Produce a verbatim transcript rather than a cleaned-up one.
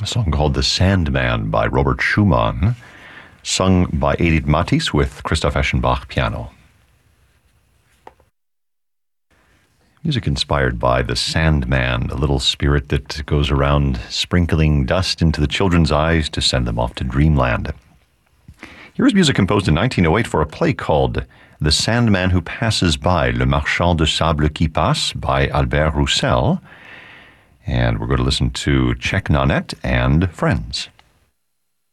a song called The Sandman by Robert Schumann, sung by Edith Matisse with Christoph Eschenbach piano. Music inspired by the Sandman, a little spirit that goes around sprinkling dust into the children's eyes to send them off to dreamland. Here's music composed in nineteen oh eight for a play called The Sandman Who Passes By, Le Marchand de Sable qui Passe by Albert Roussel. And we're going to listen to Czech Nanette and Friends.